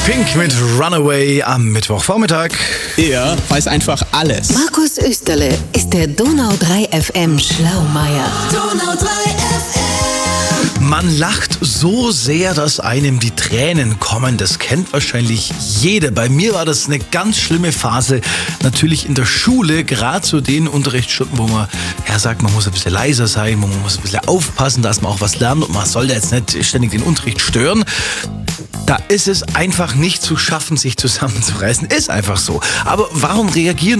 Pink mit Runaway am Mittwochvormittag. Er weiß einfach alles. Markus Österle ist der Donau 3 FM Schlaumeier. Donau 3 FM. Man lacht so sehr, dass einem die Tränen kommen. Das kennt wahrscheinlich jeder. Bei mir war das eine ganz schlimme Phase. Natürlich in der Schule, gerade zu den Unterrichtsstunden, wo man sagt, man muss ein bisschen leiser sein, man muss ein bisschen aufpassen, dass man auch was lernt und man soll da jetzt nicht ständig den Unterricht stören. Da ist es einfach nicht zu schaffen, sich zusammenzureißen. Ist einfach so. Aber warum reagieren